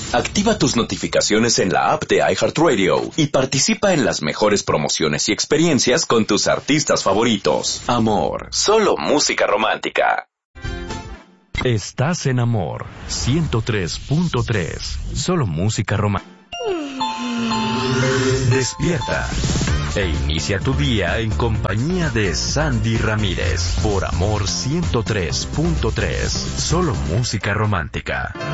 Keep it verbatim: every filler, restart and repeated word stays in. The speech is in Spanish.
Activa tus notificaciones en la app de iHeartRadio y participa en las mejores promociones y experiencias con tus artistas favoritos. Amor, solo música romántica. Estás en Amor ciento tres punto tres. Solo música romántica. Despierta e inicia tu día en compañía de Sandy Ramírez por Amor ciento tres punto tres. Solo música romántica.